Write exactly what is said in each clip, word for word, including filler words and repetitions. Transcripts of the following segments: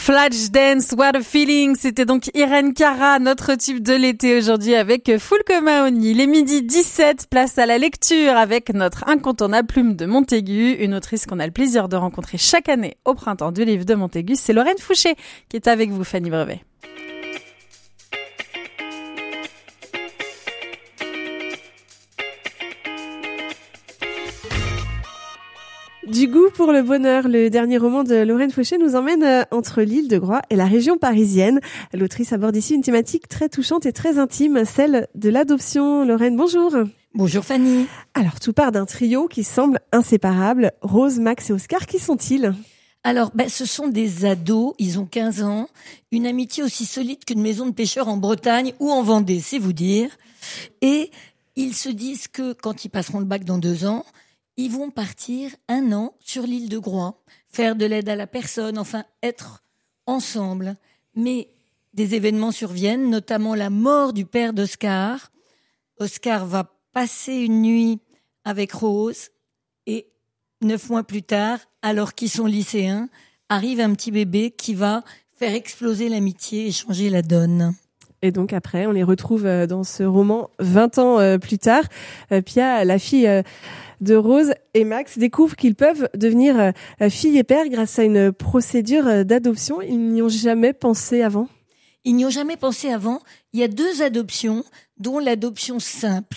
Flashdance, What a Feeling, c'était donc Irène Cara, notre tube de l'été aujourd'hui avec Fulco Mahony. Il est midi dix-sept, place à la lecture avec notre incontournable Plume de Montaigu, une autrice qu'on a le plaisir de rencontrer chaque année au printemps du livre de Montaigu. C'est Lorraine Fouché qui est avec vous, Fanny Brevet. Du goût pour le bonheur, le dernier roman de Lorraine Fouché nous emmène entre l'île de Groix et la région parisienne. L'autrice aborde ici une thématique très touchante et très intime, celle de l'adoption. Lorraine, bonjour. Bonjour Fanny. Alors, tout part d'un trio qui semble inséparable. Rose, Max et Oscar, qui sont-ils ? Alors, ben, ce sont des ados, ils ont quinze ans, une amitié aussi solide qu'une maison de pêcheurs en Bretagne ou en Vendée, c'est vous dire. Et ils se disent que quand ils passeront le bac dans deux ans, ils vont partir un an sur l'île de Groix, faire de l'aide à la personne, enfin être ensemble. Mais des événements surviennent, notamment la mort du père d'Oscar. Oscar va passer une nuit avec Rose et neuf mois plus tard, alors qu'ils sont lycéens, arrive un petit bébé qui va faire exploser l'amitié et changer la donne. Et donc après, on les retrouve dans ce roman vingt ans plus tard. Pia, la fille de Rose et Max, découvrent qu'ils peuvent devenir fille et père grâce à une procédure d'adoption. Ils n'y ont jamais pensé avant. Ils n'y ont jamais pensé avant. Il y a deux adoptions, dont l'adoption simple.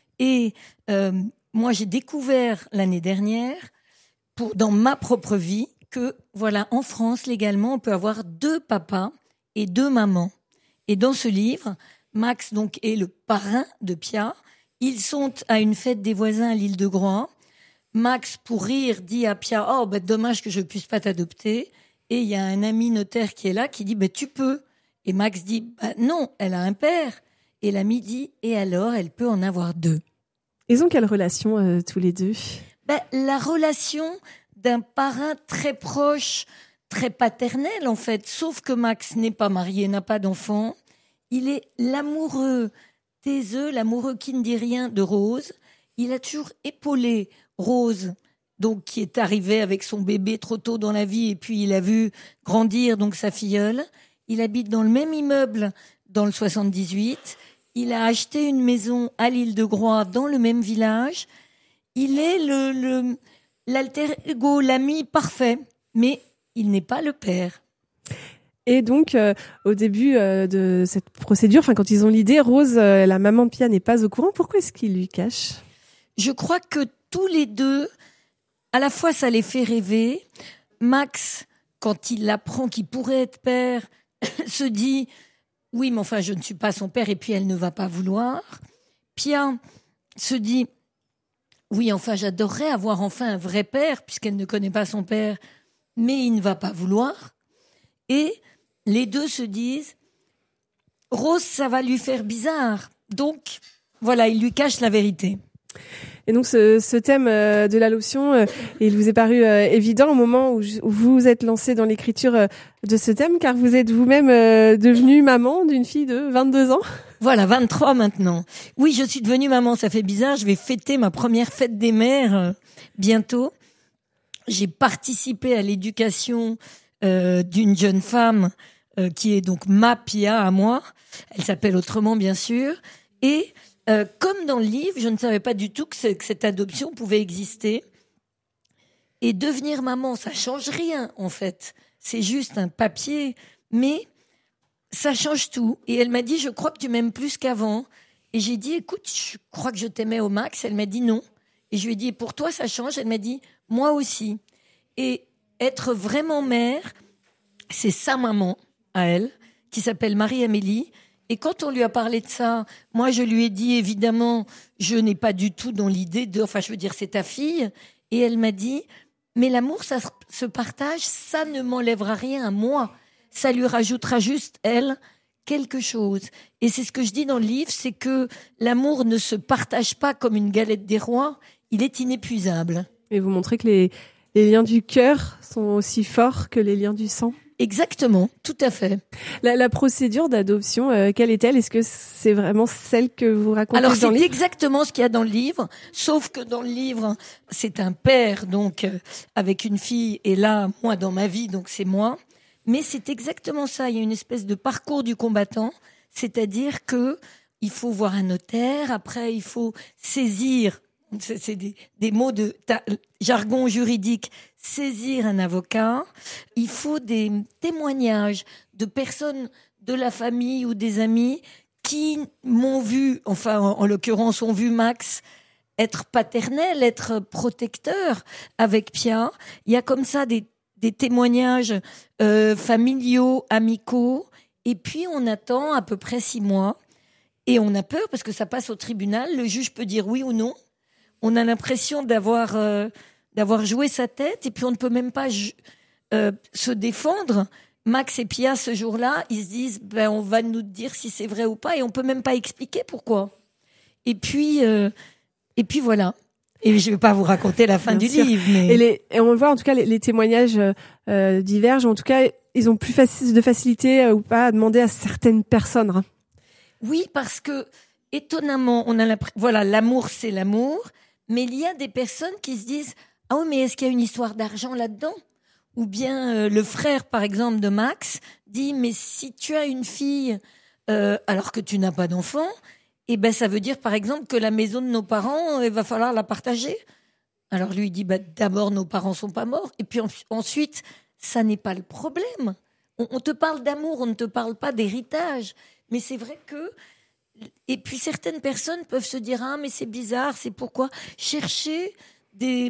Et euh, moi, j'ai découvert l'année dernière, pour, dans ma propre vie, que voilà, en France, légalement, on peut avoir deux papas et deux mamans. Et dans ce livre, Max donc est le parrain de Pia. Ils sont à une fête des voisins à l'île de Groix. Max, pour rire, dit à Pia « Oh, bah, dommage que je ne puisse pas t'adopter ». Et il y a un ami notaire qui est là, qui dit bah, « Tu peux ». Et Max dit bah, « Non, elle a un père ». Et l'ami dit « Et alors, elle peut en avoir deux ». Ils ont quelle relation, euh, tous les deux ? bah, La relation d'un parrain très proche, très paternel en fait, sauf que Max n'est pas marié, n'a pas d'enfant. Il est l'amoureux taiseux, l'amoureux qui ne dit rien de Rose. Il a toujours épaulé Rose, donc qui est arrivée avec son bébé trop tôt dans la vie et puis il a vu grandir donc sa filleule. Il habite dans le même immeuble dans le soixante-dix-huit. Il a acheté une maison à l'île de Groix dans le même village. Il est le, le l'alter ego, l'ami parfait, mais il n'est pas le père. Et donc, euh, au début euh, de cette procédure, enfin quand ils ont l'idée, Rose, euh, la maman de Pia, n'est pas au courant. Pourquoi est-ce qu'ils lui cachent ? Je crois que tous les deux, à la fois ça les fait rêver. Max, quand il apprend qu'il pourrait être père, se dit « Oui, mais enfin, je ne suis pas son père et puis elle ne va pas vouloir ». Pia se dit « Oui, enfin, j'adorerais avoir enfin un vrai père puisqu'elle ne connaît pas son père, mais il ne va pas vouloir ». Et les deux se disent « Rose, ça va lui faire bizarre ». Donc, voilà, il lui cache la vérité. Et donc, ce, ce thème euh, de l'adoption, euh, il vous est paru euh, évident au moment où, je, où vous vous êtes lancé dans l'écriture euh, de ce thème, car vous êtes vous-même euh, devenue maman d'une fille de vingt-deux ans. Voilà, vingt-trois maintenant. Oui, je suis devenue maman, ça fait bizarre. Je vais fêter ma première fête des mères euh, bientôt. J'ai participé à l'éducation euh, d'une jeune femme euh, qui est donc ma Pia à moi. Elle s'appelle autrement, bien sûr. Et euh, comme dans le livre, je ne savais pas du tout que, ce, que cette adoption pouvait exister. Et devenir maman, ça change rien, en fait. C'est juste un papier, mais ça change tout. Et elle m'a dit, je crois que tu m'aimes plus qu'avant. Et j'ai dit, écoute, je crois que je t'aimais au max. Elle m'a dit non. Et je lui ai dit, pour toi, ça change. Elle m'a dit, moi aussi. Et être vraiment mère, c'est sa maman, à elle, qui s'appelle Marie-Amélie. Et quand on lui a parlé de ça, moi, je lui ai dit, évidemment, je n'ai pas du tout dans l'idée de... Enfin, je veux dire, c'est ta fille. Et elle m'a dit, mais l'amour, ça se partage, ça ne m'enlèvera rien à moi. Ça lui rajoutera juste, elle, quelque chose. Et c'est ce que je dis dans le livre, c'est que l'amour ne se partage pas comme une galette des rois, il est inépuisable. Et vous montrez que les, les liens du cœur sont aussi forts que les liens du sang. Exactement, tout à fait. La, la procédure d'adoption, euh, quelle est-elle ? Est-ce que c'est vraiment celle que vous racontez Alors, dans le livre ? c'est exactement ce qu'il y a dans le livre, sauf que dans le livre, c'est un père, donc, euh, avec une fille, et là, moi, dans ma vie, donc c'est moi. Mais c'est exactement ça. Il y a une espèce de parcours du combattant, c'est-à-dire que il faut voir un notaire. Après, il faut saisir. C'est, c'est des, des mots de ta, jargon juridique. Saisir un avocat. Il faut des témoignages de personnes de la famille ou des amis qui m'ont vu, enfin en, en l'occurrence ont vu Max être paternel, être protecteur avec Pia. Il y a comme ça des, des témoignages euh, familiaux, amicaux, et puis on attend à peu près six mois et on a peur parce que ça passe au tribunal. Le juge peut dire oui ou non. On a l'impression d'avoir euh, d'avoir joué sa tête et puis on ne peut même pas ju- euh, se défendre. Max et Pia, ce jour-là, ils se disent ben on va nous dire si c'est vrai ou pas et on peut même pas expliquer pourquoi. Et puis euh, et puis voilà. Et je vais pas vous raconter la fin Bien du sûr. livre, mais Et, les, et on le voit, en tout cas, les, les témoignages euh, divergent. En tout cas, ils ont plus faci- de facilité euh, ou pas à demander à certaines personnes. Hein. oui, parce que étonnamment, on a l'impression voilà, l'amour c'est l'amour, mais il y a des personnes qui se disent ah oui, mais est-ce qu'il y a une histoire d'argent là-dedans? Ou bien euh, le frère, par exemple, de Max, dit « Mais si tu as une fille euh, alors que tu n'as pas d'enfant, eh ben ça veut dire, par exemple, que la maison de nos parents, il va falloir la partager. » Alors lui, il dit bah, « D'abord, nos parents sont pas morts. Et puis en- ensuite, ça n'est pas le problème. On, on te parle d'amour, on ne te parle pas d'héritage. Mais c'est vrai que... Et puis certaines personnes peuvent se dire « Ah, mais c'est bizarre, c'est pourquoi ?» Chercher des...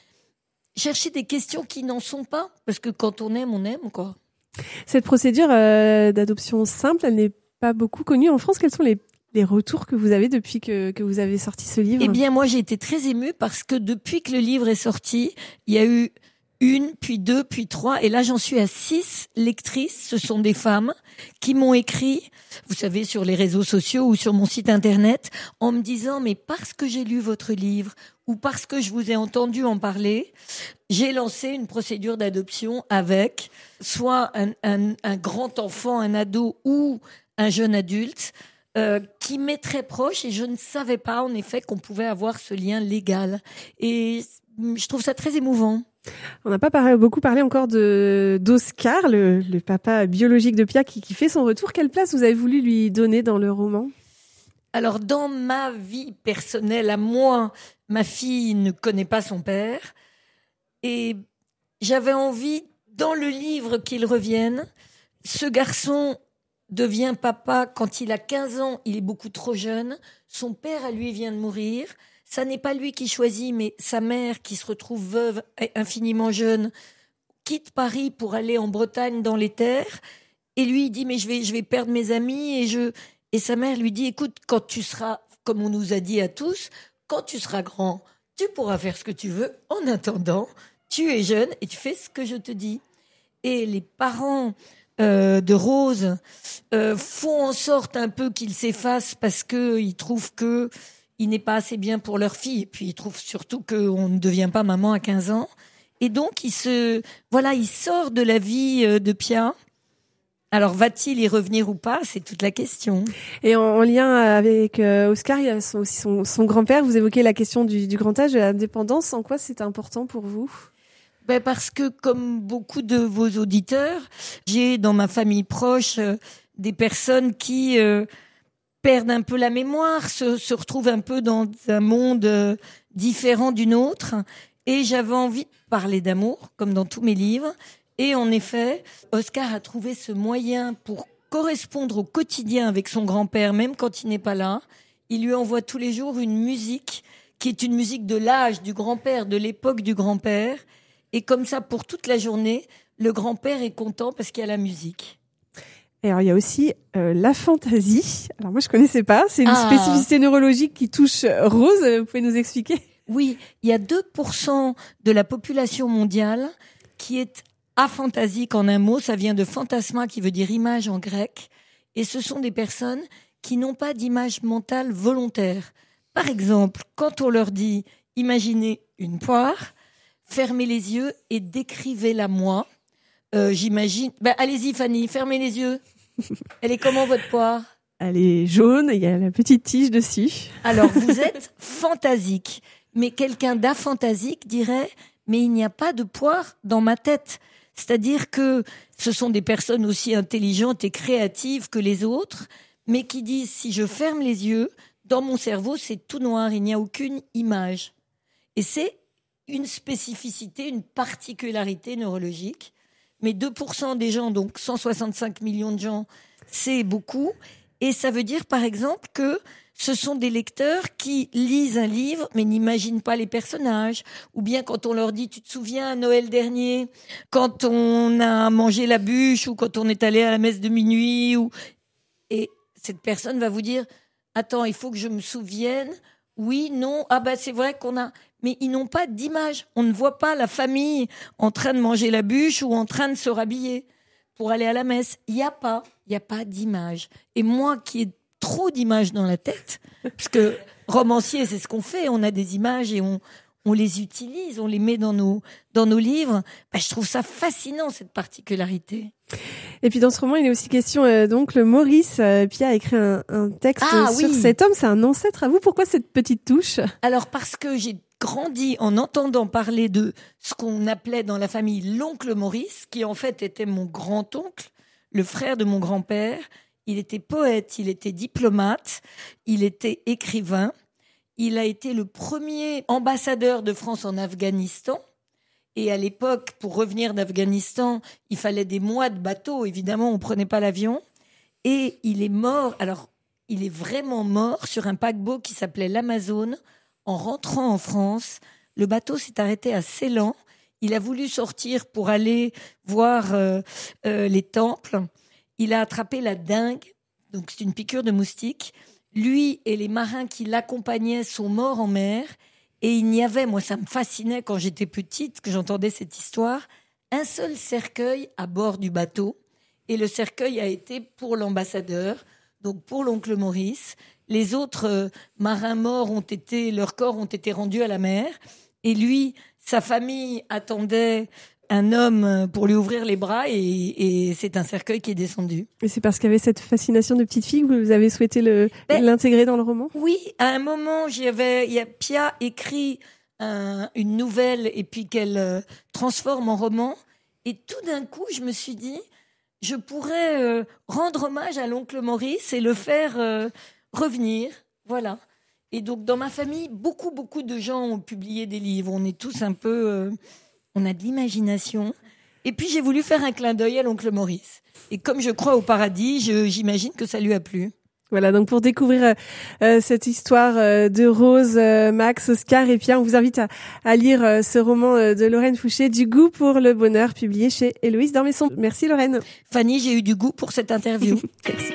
chercher des questions qui n'en sont pas, parce que quand on aime, on aime, quoi. Cette procédure euh, d'adoption simple, elle n'est pas beaucoup connue en France. Quels sont les, les retours que vous avez depuis que, que vous avez sorti ce livre? Eh bien, moi, j'ai été très émue parce que depuis que le livre est sorti, il y a eu une, puis deux, puis trois, et là, j'en suis à six lectrices. Ce sont des femmes qui m'ont écrit, vous savez, sur les réseaux sociaux ou sur mon site internet, en me disant, mais parce que j'ai lu votre livre ou parce que je vous ai entendu en parler, j'ai lancé une procédure d'adoption avec soit un, un, un grand enfant, un ado ou un jeune adulte euh, qui m'est très proche et je ne savais pas en effet qu'on pouvait avoir ce lien légal. Et je trouve ça très émouvant. On n'a pas parlé, beaucoup parlé encore de d'Oscar, le, le papa biologique de Pia qui, qui fait son retour. Quelle place vous avez voulu lui donner dans le roman? Alors, dans ma vie personnelle, à moi, ma fille ne connaît pas son père. Et j'avais envie, dans le livre, qu'il revienne. Ce garçon devient papa quand il a quinze ans. Il est beaucoup trop jeune. Son père, à lui, vient de mourir. Ça n'est pas lui qui choisit, mais sa mère, qui se retrouve veuve, infiniment jeune, quitte Paris pour aller en Bretagne dans les terres. Et lui, il dit, mais je vais, je vais perdre mes amis et je... Et sa mère lui dit, écoute, quand tu seras, comme on nous a dit à tous, quand tu seras grand, tu pourras faire ce que tu veux. En attendant, tu es jeune et tu fais ce que je te dis. Et les parents euh, de Rose euh, font en sorte un peu qu'ils s'effacent parce qu'ils trouvent que il n'est pas assez bien pour leur fille. Et puis ils trouvent surtout qu'on ne devient pas maman à quinze ans. Et donc, il se, voilà, il sort de la vie de Pia. Alors, va-t-il y revenir ou pas? C'est toute la question. Et en, en lien avec euh, Oscar, il y a son, aussi son, son grand-père. Vous évoquez la question du, du grand âge, de la dépendance. En quoi c'est important pour vous? Ben parce que, comme beaucoup de vos auditeurs, j'ai dans ma famille proche euh, des personnes qui euh, perdent un peu la mémoire, se, se retrouvent un peu dans un monde euh, différent du nôtre. Et j'avais envie de parler d'amour, comme dans tous mes livres. Et en effet, Oscar a trouvé ce moyen pour correspondre au quotidien avec son grand-père, même quand il n'est pas là. Il lui envoie tous les jours une musique qui est une musique de l'âge du grand-père, de l'époque du grand-père. Et comme ça, pour toute la journée, le grand-père est content parce qu'il y a la musique. Et alors, il y a aussi euh, la fantaisie. Alors moi, je connaissais pas. C'est une Ah. spécificité neurologique qui touche Rose. Vous pouvez nous expliquer? Oui, il y a deux pour cent de la population mondiale qui est aphantasique en un mot. Ça vient de phantasma qui veut dire image en grec. Et ce sont des personnes qui n'ont pas d'image mentale volontaire. Par exemple, quand on leur dit « imaginez une poire », fermez les yeux et décrivez-la moi. Euh, j'imagine... Ben, allez-y Fanny, fermez les yeux. Elle est comment votre poire? Elle est jaune, il y a la petite tige dessus. Alors, vous êtes phantasique. Mais quelqu'un d'aphantasique dirait « mais il n'y a pas de poire dans ma tête ». C'est-à-dire que ce sont des personnes aussi intelligentes et créatives que les autres, mais qui disent, si je ferme les yeux, dans mon cerveau, c'est tout noir, il n'y a aucune image. Et c'est une spécificité, une particularité neurologique. Mais deux pour cent des gens, donc cent soixante-cinq millions de gens, c'est beaucoup. Et ça veut dire, par exemple, que ce sont des lecteurs qui lisent un livre, mais n'imaginent pas les personnages. Ou bien quand on leur dit, tu te souviens, Noël dernier, quand on a mangé la bûche, ou quand on est allé à la messe de minuit, ou... et cette personne va vous dire, attends, il faut que je me souvienne. Oui, non, ah ben c'est vrai qu'on a... Mais ils n'ont pas d'image. On ne voit pas la famille en train de manger la bûche ou en train de se rhabiller pour aller à la messe. Il n'y a pas, il n'y a pas d'image. Et moi qui ai trop d'images dans la tête, parce que romancier, c'est ce qu'on fait, on a des images et on, on les utilise, on les met dans nos, dans nos livres. Ben, je trouve ça fascinant, cette particularité. Et puis dans ce roman, il est aussi question euh, donc le Maurice. Euh, Pia a écrit un, un texte ah, sur oui. cet homme. C'est un ancêtre à vous. Pourquoi cette petite touche ? Alors parce que j'ai grandi en entendant parler de ce qu'on appelait dans la famille l'oncle Maurice, qui en fait était mon grand-oncle, le frère de mon grand-père. Il était poète, il était diplomate, il était écrivain. Il a été le premier ambassadeur de France en Afghanistan. Et à l'époque, pour revenir d'Afghanistan, il fallait des mois de bateau. Évidemment, on ne prenait pas l'avion. Et il est mort, alors il est vraiment mort sur un paquebot qui s'appelait l'Amazone. En rentrant en France, le bateau s'est arrêté à Ceylan. Il a voulu sortir pour aller voir euh, euh, les temples. Il a attrapé la dengue, donc c'est une piqûre de moustique. Lui et les marins qui l'accompagnaient sont morts en mer. Et il n'y avait, moi ça me fascinait quand j'étais petite, que j'entendais cette histoire, un seul cercueil à bord du bateau. Et le cercueil a été pour l'ambassadeur, donc pour l'oncle Maurice. Les autres euh, marins morts ont été, leurs corps ont été rendus à la mer. Et lui, sa famille attendait un homme pour lui ouvrir les bras et, et c'est un cercueil qui est descendu. Et c'est parce qu'il y avait cette fascination de petite fille que vous avez souhaité le, ben, l'intégrer dans le roman ? Oui, à un moment, j'avais, il y a Pia écrit un, une nouvelle et puis qu'elle euh, transforme en roman. Et tout d'un coup, je me suis dit, je pourrais euh, rendre hommage à l'oncle Maurice et le faire euh, revenir. Voilà. Et donc, dans ma famille, beaucoup, beaucoup de gens ont publié des livres. On est tous un peu... Euh, on a de l'imagination. Et puis, j'ai voulu faire un clin d'œil à l'oncle Maurice. Et comme je crois au paradis, je, j'imagine que ça lui a plu. Voilà, donc pour découvrir euh, cette histoire euh, de Rose, euh, Max, Oscar et Pia, on vous invite à, à lire euh, ce roman euh, de Lorraine Fouché, Du goût pour le bonheur, publié chez Héloïse Dormesson. Merci Lorraine. Fanny, j'ai eu du goût pour cette interview. Merci.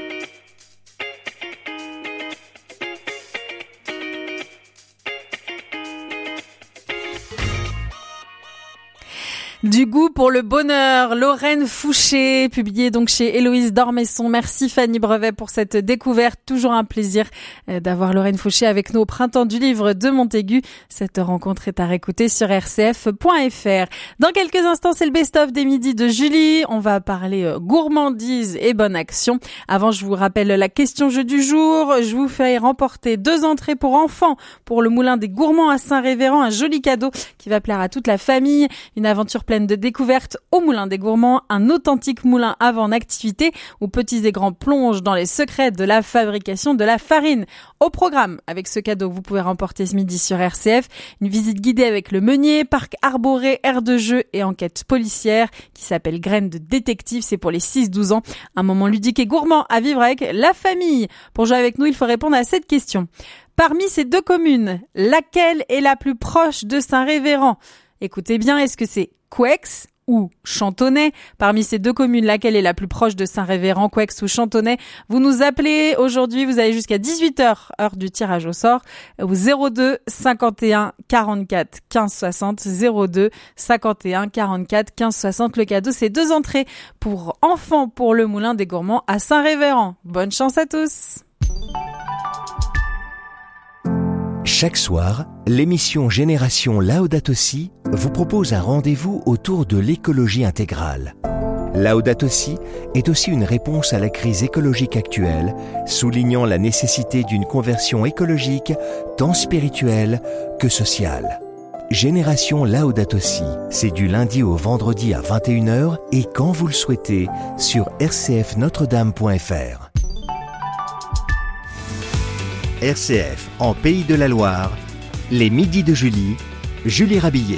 Du goût pour le bonheur, Lorraine Fouché, publié donc chez Héloïse Dormesson. Merci Fanny Brevet pour cette découverte. Toujours un plaisir d'avoir Lorraine Fouché avec nous au Printemps du Livre de Montaigu. Cette rencontre est à réécouter sur r c f point f r. Dans quelques instants, c'est le best-of des midis de Julie. On va parler gourmandise et bonne action. Avant, je vous rappelle la question jeu du jour. Je vous fais remporter deux entrées pour enfants pour le Moulin des Gourmands à Saint-Révérend. Un joli cadeau qui va plaire à toute la famille. Une aventure pleine de découvertes au Moulin des Gourmands, un authentique moulin à vent en activité où petits et grands plongent dans les secrets de la fabrication de la farine. Au programme, avec ce cadeau, vous pouvez remporter ce midi sur R C F une visite guidée avec le meunier, parc arboré, aire de jeu et enquête policière qui s'appelle Graines de détective. C'est pour les six douze ans. Un moment ludique et gourmand à vivre avec la famille. Pour jouer avec nous, il faut répondre à cette question. Parmi ces deux communes, laquelle est la plus proche de Saint-Révérend ? Écoutez bien, est-ce que c'est Couex ou Chantonnay? Parmi ces deux communes, laquelle est la plus proche de Saint-Révérend, Couex ou Chantonnay? Vous nous appelez aujourd'hui, vous avez jusqu'à dix-huit heures, heure du tirage au sort, au zéro deux cinquante et un quarante-quatre quinze soixante, zéro deux cinquante et un quarante-quatre quinze soixante. Le cadeau, c'est deux entrées pour enfants pour le Moulin des Gourmands à Saint-Révérend. Bonne chance à tous! Chaque soir, l'émission Génération Laudato Si vous propose un rendez-vous autour de l'écologie intégrale. Laudato Si est aussi une réponse à la crise écologique actuelle, soulignant la nécessité d'une conversion écologique tant spirituelle que sociale. Génération Laudato Si. C'est du lundi au vendredi à vingt et une heures et quand vous le souhaitez sur r c f notre dame point f r. R C F en Pays de la Loire, les midis de Julie, Julie Rabillet.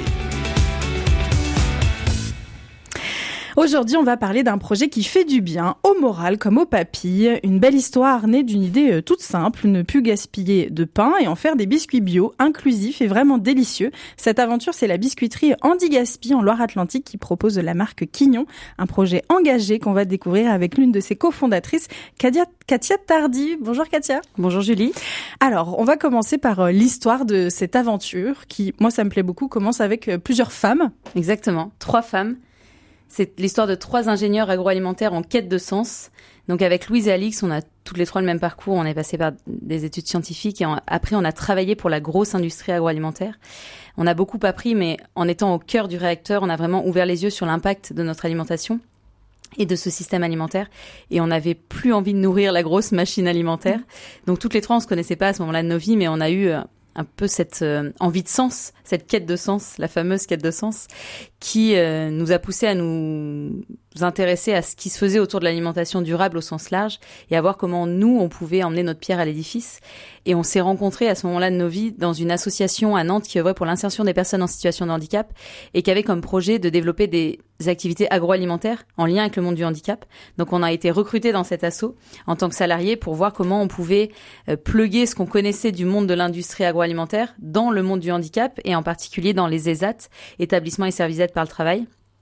Aujourd'hui, on va parler d'un projet qui fait du bien, au moral comme aux papilles. Une belle histoire née d'une idée toute simple, ne plus gaspiller de pain et en faire des biscuits bio, inclusifs et vraiment délicieux. Cette aventure, c'est la biscuiterie Andy Gaspi en Loire-Atlantique qui propose la marque Quignon, un projet engagé qu'on va découvrir avec l'une de ses cofondatrices, Katia, Katia Tardy. Bonjour Katia. Bonjour Julie. Alors, on va commencer par l'histoire de cette aventure qui, moi ça me plaît beaucoup, commence avec plusieurs femmes. Exactement, trois femmes. C'est l'histoire de trois ingénieurs agroalimentaires en quête de sens. Donc avec Louise et Alix, on a toutes les trois le même parcours. On est passé par des études scientifiques et on, après on a travaillé pour la grosse industrie agroalimentaire. On a beaucoup appris, mais en étant au cœur du réacteur, on a vraiment ouvert les yeux sur l'impact de notre alimentation et de ce système alimentaire. Et on n'avait plus envie de nourrir la grosse machine alimentaire. Donc toutes les trois, on se connaissait pas à ce moment-là de nos vies, mais on a eu un peu cette euh, envie de sens, cette quête de sens, la fameuse quête de sens, qui euh, nous a poussé à nous intéresser à ce qui se faisait autour de l'alimentation durable au sens large et à voir comment nous, on pouvait emmener notre pierre à l'édifice. Et on s'est rencontrés à ce moment-là de nos vies dans une association à Nantes qui œuvrait pour l'insertion des personnes en situation de handicap et qui avait comme projet de développer des activités agroalimentaires en lien avec le monde du handicap. Donc on a été recrutés dans cet asso en tant que salariés pour voir comment on pouvait euh, plugger ce qu'on connaissait du monde de l'industrie agroalimentaire dans le monde du handicap et en particulier dans les ESAT, établissements et services d'aide par le travail.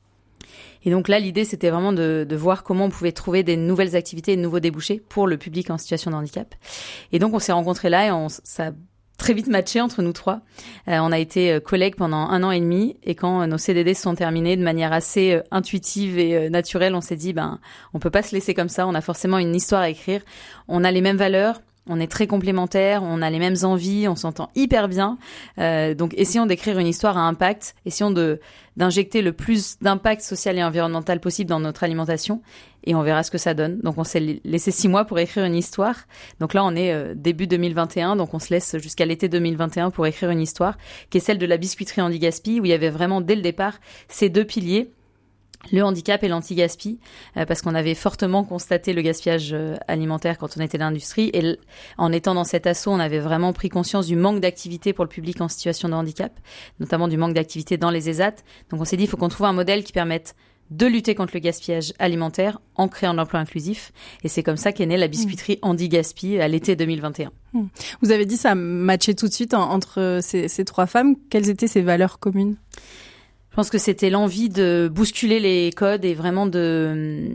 Et donc là, l'idée, c'était vraiment de, de voir comment on pouvait trouver des nouvelles activités et de nouveaux débouchés pour le public en situation de handicap. Et donc, on s'est rencontrés là et on, ça a très vite matché entre nous trois. Euh, on a été collègues pendant un an et demi et quand nos C D D se sont terminés de manière assez euh, intuitive et euh, naturelle, on s'est dit, ben, on peut pas se laisser comme ça. On a forcément une histoire à écrire. On a les mêmes valeurs. On est très complémentaires, on a les mêmes envies, on s'entend hyper bien. Euh, donc, essayons d'écrire une histoire à impact, essayons de d'injecter le plus d'impact social et environnemental possible dans notre alimentation, et on verra ce que ça donne. Donc, on s'est laissé six mois pour écrire une histoire. Donc là, on est euh, début deux mille vingt et un, donc on se laisse jusqu'à l'été deux mille vingt et un pour écrire une histoire, qui est celle de la biscuiterie Andy Gaspi, où il y avait vraiment dès le départ ces deux piliers. Le handicap et l'anti-gaspi, euh, parce qu'on avait fortement constaté le gaspillage euh, alimentaire quand on était dans l'industrie. Et l- en étant dans cet assaut, on avait vraiment pris conscience du manque d'activité pour le public en situation de handicap, notamment du manque d'activité dans les ESAT. Donc on s'est dit, il faut qu'on trouve un modèle qui permette de lutter contre le gaspillage alimentaire en créant de l'emploi inclusif. Et c'est comme ça qu'est née la biscuiterie Andy Gaspi à l'été deux mille vingt et un. Vous avez dit ça matchait tout de suite en, entre ces, ces trois femmes. Quelles étaient ces valeurs communes ? Je pense que c'était l'envie de bousculer les codes et vraiment de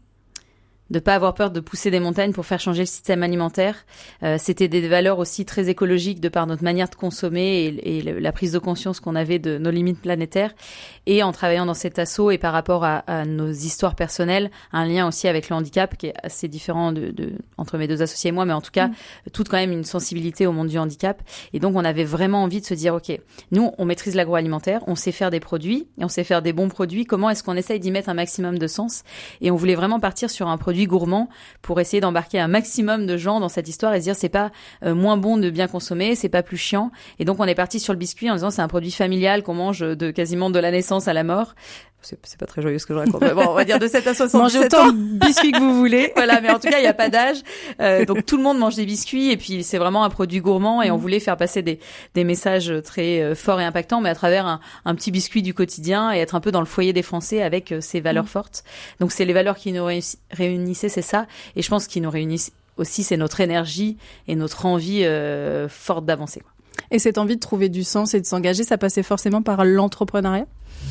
de pas avoir peur de pousser des montagnes pour faire changer le système alimentaire. Euh, c'était des valeurs aussi très écologiques de par notre manière de consommer et, et la prise de conscience qu'on avait de nos limites planétaires. Et en travaillant dans cet assaut et par rapport à, à nos histoires personnelles, un lien aussi avec le handicap qui est assez différent de, de entre mes deux associés et moi, mais en tout cas, mmh. toute quand même une sensibilité au monde du handicap. Et donc, on avait vraiment envie de se dire, OK, nous, on maîtrise l'agroalimentaire, on sait faire des produits et on sait faire des bons produits. Comment est-ce qu'on essaye d'y mettre un maximum de sens? Et on voulait vraiment partir sur un produit gourmand pour essayer d'embarquer un maximum de gens dans cette histoire et se dire c'est pas euh, moins bon de bien consommer, c'est pas plus chiant. Et donc on est parti sur le biscuit en disant c'est un produit familial qu'on mange de quasiment de la naissance à la mort. C'est, c'est pas très joyeux ce que je raconte. Bon, on va dire de sept à soixante-dix-sept ans. Mangez autant de biscuits que vous voulez. Voilà, mais en tout cas, il n'y a pas d'âge. Euh, donc tout le monde mange des biscuits et puis c'est vraiment un produit gourmand et on voulait faire passer des, des messages très euh, forts et impactants, mais à travers un, un petit biscuit du quotidien et être un peu dans le foyer des Français avec euh, ces valeurs mmh. fortes. Donc c'est les valeurs qui nous réunissaient, c'est ça. Et je pense qu'ils nous réunissent aussi, c'est notre énergie et notre envie euh, forte d'avancer. Et cette envie de trouver du sens et de s'engager, ça passait forcément par l'entrepreneuriat ?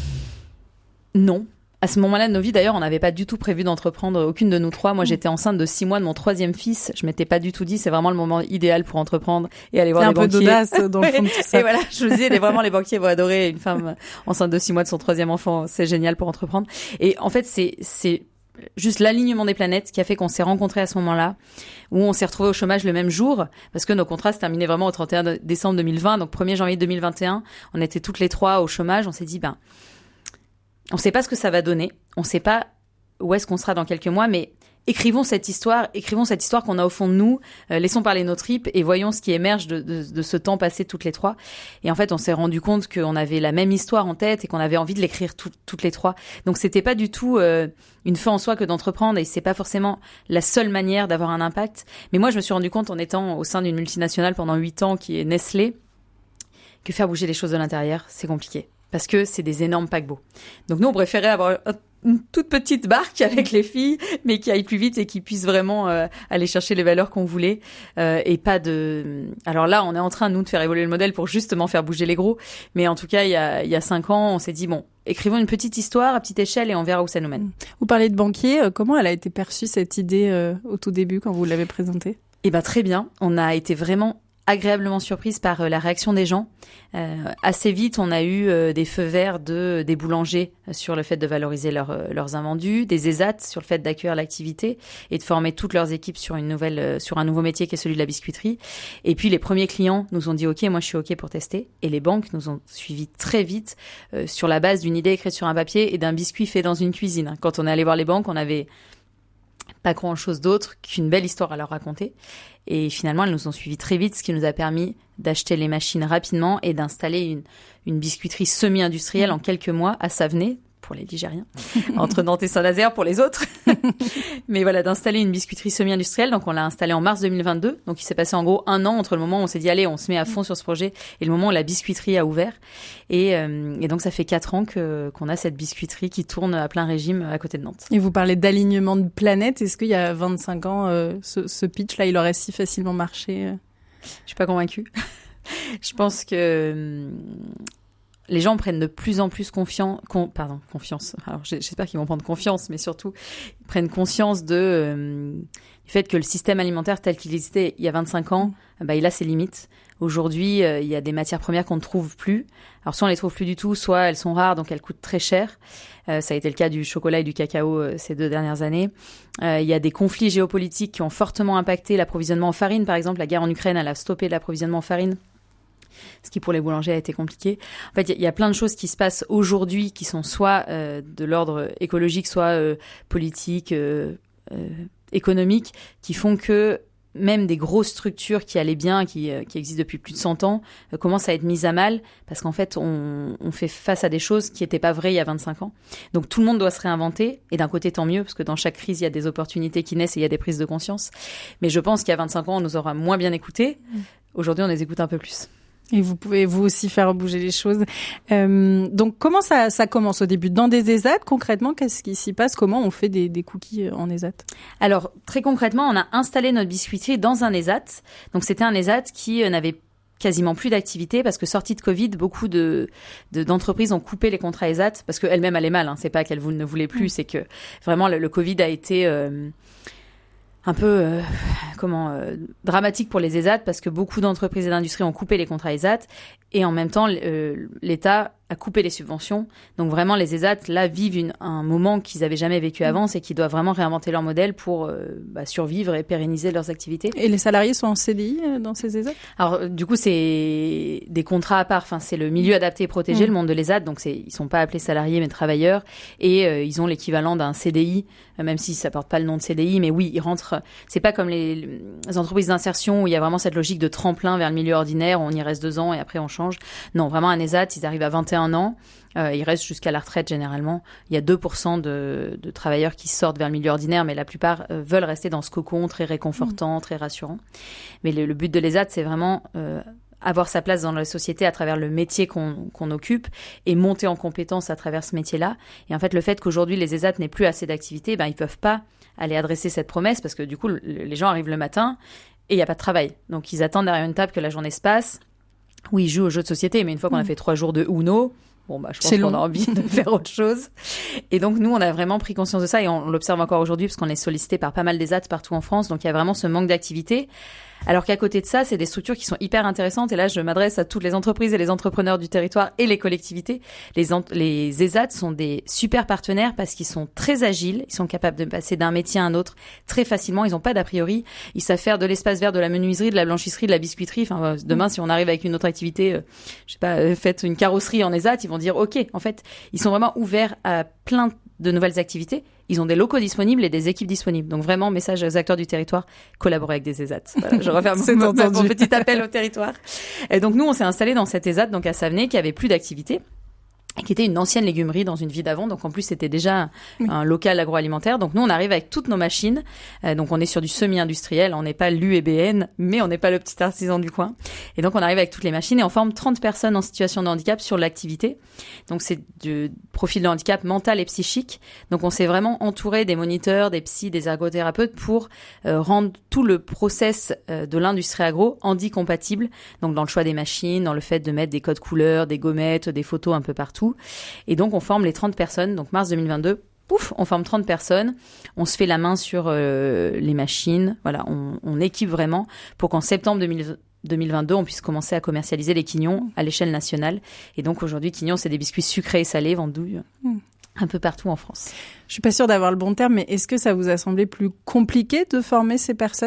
Non. À ce moment-là de nos vies, d'ailleurs, on n'avait pas du tout prévu d'entreprendre, aucune de nous trois. Moi, j'étais enceinte de six mois de mon troisième fils. Je m'étais pas du tout dit, c'est vraiment le moment idéal pour entreprendre et aller voir les banquiers. C'est un peu d'audace dans le fond de tout ça. Et voilà, je me disais, vraiment, les banquiers vont adorer une femme enceinte de six mois de son troisième enfant. C'est génial pour entreprendre. Et en fait, c'est, c'est juste l'alignement des planètes qui a fait qu'on s'est rencontrés à ce moment-là, où on s'est retrouvés au chômage le même jour, parce que nos contrats se terminaient vraiment au trente et un décembre deux mille vingt. Donc, premier janvier deux mille vingt et un, on était toutes les trois au chômage. On s'est dit, ben, on sait pas ce que ça va donner, on sait pas où est-ce qu'on sera dans quelques mois, mais écrivons cette histoire, écrivons cette histoire qu'on a au fond de nous, euh, laissons parler nos tripes et voyons ce qui émerge de, de, de ce temps passé toutes les trois. Et en fait, on s'est rendu compte qu'on avait la même histoire en tête et qu'on avait envie de l'écrire tout, toutes les trois. Donc, c'était pas du tout euh, une fin en soi que d'entreprendre et c'est pas forcément la seule manière d'avoir un impact. Mais moi, je me suis rendu compte en étant au sein d'une multinationale pendant huit ans qui est Nestlé, que faire bouger les choses de l'intérieur, c'est compliqué. Parce que c'est des énormes paquebots. Donc nous, on préférait avoir une toute petite barque avec les filles, mais qui aille plus vite et qui puisse vraiment euh, aller chercher les valeurs qu'on voulait. Euh, et pas de... Alors là, on est en train, nous, de faire évoluer le modèle pour justement faire bouger les gros. Mais en tout cas, il y a, il y a cinq ans, on s'est dit, bon, écrivons une petite histoire à petite échelle et on verra où ça nous mène. Vous parlez de banquier. Comment elle a été perçue, cette idée, euh, au tout début, quand vous l'avez présentée? Eh ben, très bien. On a été vraiment agréablement surprise par euh, la réaction des gens. Euh, assez vite, on a eu euh, des feux verts de des boulangers sur le fait de valoriser leur, euh, leurs invendus, des E S A T sur le fait d'accueillir l'activité et de former toutes leurs équipes sur une nouvelle, euh, sur un nouveau métier qui est celui de la biscuiterie. Et puis les premiers clients nous ont dit OK, moi je suis OK pour tester. Et les banques nous ont suivis très vite euh, sur la base d'une idée écrite sur un papier et d'un biscuit fait dans une cuisine. Quand on est allé voir les banques, on avait pas grand-chose d'autre qu'une belle histoire à leur raconter. Et finalement, elles nous ont suivis très vite, ce qui nous a permis d'acheter les machines rapidement et d'installer une, une biscuiterie semi-industrielle en quelques mois à Savenay, pour les Ligériens, entre Nantes et Saint-Nazaire pour les autres. Mais voilà, d'installer une biscuiterie semi-industrielle. Donc, on l'a installée en mars deux mille vingt-deux. Donc, il s'est passé en gros un an entre le moment où on s'est dit, allez, on se met à fond sur ce projet et le moment où la biscuiterie a ouvert. Et, euh, et donc, ça fait quatre ans que, qu'on a cette biscuiterie qui tourne à plein régime à côté de Nantes. Et vous parlez d'alignement de planète. Est-ce qu'il y a vingt-cinq ans, euh, ce, ce pitch-là, il aurait si facilement marché? euh... Je suis pas convaincue. Je pense que... les gens prennent de plus en plus confiance, con, pardon, confiance. Alors, j'espère qu'ils vont prendre confiance, mais surtout, ils prennent conscience de, euh, du fait que le système alimentaire tel qu'il existait il y a vingt-cinq ans, bah, il a ses limites. Aujourd'hui, euh, il y a des matières premières qu'on ne trouve plus. Alors, soit on les trouve plus du tout, soit elles sont rares, donc elles coûtent très cher. Euh, ça a été le cas du chocolat et du cacao euh, ces deux dernières années. Euh, il y a des conflits géopolitiques qui ont fortement impacté l'approvisionnement en farine. Par exemple, la guerre en Ukraine, elle a stoppé l'approvisionnement en farine, ce qui pour les boulangers a été compliqué. En fait, il y, y a plein de choses qui se passent aujourd'hui qui sont soit euh, de l'ordre écologique, soit euh, politique, euh, euh, économique, qui font que même des grosses structures qui allaient bien, qui, euh, qui existent depuis plus de cent ans, euh, commencent à être mises à mal parce qu'en fait, on, on fait face à des choses qui n'étaient pas vraies il y a vingt-cinq ans. Donc, tout le monde doit se réinventer. Et d'un côté, tant mieux, parce que dans chaque crise, il y a des opportunités qui naissent et il y a des prises de conscience. Mais je pense qu'il y a vingt-cinq ans, on nous aura moins bien écoutés. Aujourd'hui, on les écoute un peu plus. Et vous pouvez vous aussi faire bouger les choses. Euh, donc comment ça, ça commence au début? Dans des E S A T, concrètement, qu'est-ce qui s'y passe? Comment on fait des, des cookies en E S A T? Alors très concrètement, on a installé notre biscuiterie dans un E S A T. Donc c'était un E S A T qui euh, n'avait quasiment plus d'activité parce que sortie de Covid, beaucoup de, de d'entreprises ont coupé les contrats E S A T parce qu'elles-mêmes allaient mal. Hein. C'est pas qu'elles ne voulaient plus, mmh. c'est que vraiment le, le Covid a été euh, un peu euh, comment euh, dramatique pour les E S A T parce que beaucoup d'entreprises et d'industries ont coupé les contrats E S A T et en même temps euh, l'État a coupé les subventions. Donc vraiment les E S A T là vivent une, un moment qu'ils avaient jamais vécu avant, c'est qu'ils doivent vraiment réinventer leur modèle pour euh, bah, survivre et pérenniser leurs activités. Et les salariés sont en C D I dans ces E S A T? Alors du coup c'est des contrats à part. Enfin c'est le milieu adapté et protégé, mmh. le monde de l'E S A T. Donc c'est ils sont pas appelés salariés mais travailleurs et euh, ils ont l'équivalent d'un C D I, même si ça porte pas le nom de C D I. Mais oui ils rentrent. C'est pas comme les, les entreprises d'insertion où il y a vraiment cette logique de tremplin vers le milieu ordinaire. On y reste deux ans et après on change. Non, vraiment un E S A T, ils arrivent à vingt et un ans, euh, ils restent jusqu'à la retraite généralement. Il y a deux pour cent de, de travailleurs qui sortent vers le milieu ordinaire, mais la plupart euh, veulent rester dans ce cocon très réconfortant, mmh. très rassurant. Mais le, le but de l'E S A T, c'est vraiment euh, avoir sa place dans la société à travers le métier qu'on, qu'on occupe et monter en compétence à travers ce métier-là. Et en fait, le fait qu'aujourd'hui les E S A T n'aient plus assez d'activité, ben ils peuvent pas aller adresser cette promesse parce que du coup, le, les gens arrivent le matin et il n'y a pas de travail. Donc ils attendent derrière une table que la journée se passe. Oui, ils jouent aux jeux de société, mais une fois qu'on a fait trois jours de Uno, bon bah je pense qu'on a envie de faire autre chose. Et donc nous, on a vraiment pris conscience de ça et on l'observe encore aujourd'hui parce qu'on est sollicité par pas mal d'E S A T partout en France. Donc il y a vraiment ce manque d'activité. Alors qu'à côté de ça, c'est des structures qui sont hyper intéressantes. Et là, je m'adresse à toutes les entreprises et les entrepreneurs du territoire et les collectivités. Les, ent- les E S A T sont des super partenaires parce qu'ils sont très agiles. Ils sont capables de passer d'un métier à un autre très facilement. Ils n'ont pas d'a priori. Ils savent faire de l'espace vert, de la menuiserie, de la blanchisserie, de la biscuiterie. Enfin, demain, mmh. si on arrive avec une autre activité, euh, je sais pas, euh, faites une carrosserie en E S A T, ils vont dire OK. En fait, ils sont vraiment ouverts à plein de nouvelles activités. Ils ont des locaux disponibles et des équipes disponibles. Donc vraiment, message aux acteurs du territoire, collaborer avec des ESAT. Voilà, je referme mon, mon petit appel au territoire. Et donc nous, on s'est installés dans cette ESAT, donc à Savenay, qui avait plus d'activité, qui était une ancienne légumerie dans une vie d'avant. Donc en plus, c'était déjà oui. un local agroalimentaire. Donc nous, on arrive avec toutes nos machines. Euh, donc on est sur du semi-industriel. On n'est pas l'U E B N, mais on n'est pas le petit artisan du coin. Et donc on arrive avec toutes les machines et on forme trente personnes en situation de handicap sur l'activité. Donc c'est du profil de handicap mental et psychique. Donc on s'est vraiment entouré des moniteurs, des psys, des ergothérapeutes pour euh, rendre tout le process euh, de l'industrie agro handi-compatible. Donc dans le choix des machines, dans le fait de mettre des codes couleurs, des gommettes, des photos un peu partout. Et donc, on forme les trente personnes. Donc, mars deux mille vingt-deux, pouf, on forme trente personnes. On se fait la main sur euh, les machines. Voilà, on, on équipe vraiment pour qu'en septembre deux mille vingt-deux, on puisse commencer à commercialiser les quignons à l'échelle nationale. Et donc, aujourd'hui, quignons, c'est des biscuits sucrés et salés vendus mmh. un peu partout en France. Je suis pas sûre d'avoir le bon terme, mais est-ce que ça vous a semblé plus compliqué de former ces personnes ?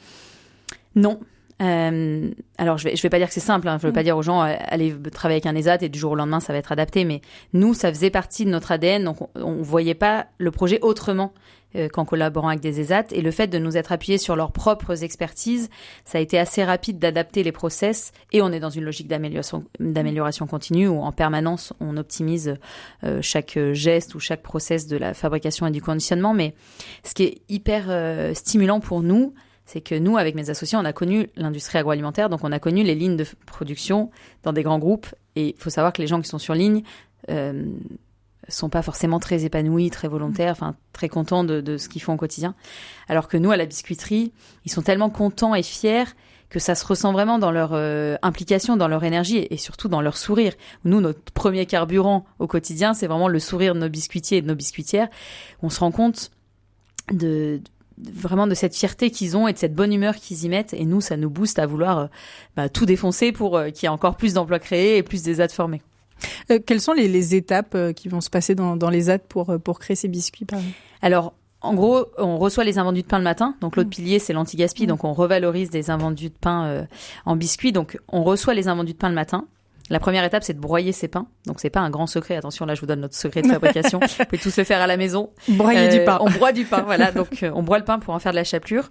Non. Euh, alors je vais je vais pas dire que c'est simple, hein. Je veux pas dire aux gens euh, allez travailler avec un ESAT et du jour au lendemain ça va être adapté, mais nous ça faisait partie de notre A D N, donc on, on voyait pas le projet autrement euh, qu'en collaborant avec des ESAT, et le fait de nous être appuyés sur leurs propres expertises, ça a été assez rapide d'adapter les process, et on est dans une logique d'amélioration d'amélioration continue où en permanence on optimise euh, chaque geste ou chaque process de la fabrication et du conditionnement. Mais ce qui est hyper euh, stimulant pour nous, c'est que nous, avec mes associés, on a connu l'industrie agroalimentaire, donc on a connu les lignes de production dans des grands groupes. Et il faut savoir que les gens qui sont sur ligne euh, sont pas forcément très épanouis, très volontaires, enfin très contents de, de ce qu'ils font au quotidien. Alors que nous, à la biscuiterie, ils sont tellement contents et fiers que ça se ressent vraiment dans leur euh, implication, dans leur énergie et surtout dans leur sourire. Nous, notre premier carburant au quotidien, c'est vraiment le sourire de nos biscuitiers et de nos biscuitières. On se rend compte de... vraiment de cette fierté qu'ils ont et de cette bonne humeur qu'ils y mettent, et nous ça nous booste à vouloir euh, bah, tout défoncer pour euh, qu'il y ait encore plus d'emplois créés et plus d'ESAT formés. Euh, quelles sont les, les étapes euh, qui vont se passer dans, dans les ESAT pour, euh, pour créer ces biscuits par exemple ? Alors en gros, on reçoit les invendus de pain le matin. Donc l'autre mmh. pilier, c'est l'anti-gaspi. Mmh. Donc on revalorise des invendus de pain euh, en biscuits. Donc on reçoit les invendus de pain le matin. La première étape, c'est de broyer ces pains. Donc, c'est pas un grand secret. Attention, là, je vous donne notre secret de fabrication. Vous pouvez tous le faire à la maison. Broyer euh, du pain. On broie du pain, voilà. Donc, euh, on broie le pain pour en faire de la chapelure.